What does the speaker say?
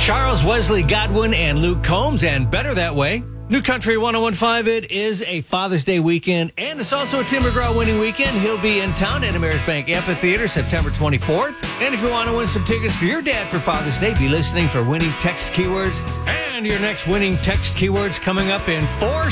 Charles Wesley Godwin and Luke Combs, and Better That Way. New Country 101.5, it is a Father's Day weekend, and it's also a Tim McGraw winning weekend. He'll be in town at Amerisbank Amphitheater September 24th. And if you want to win some tickets for your dad for Father's Day, be listening for winning text keywords. And your next winning text keywords coming up in 4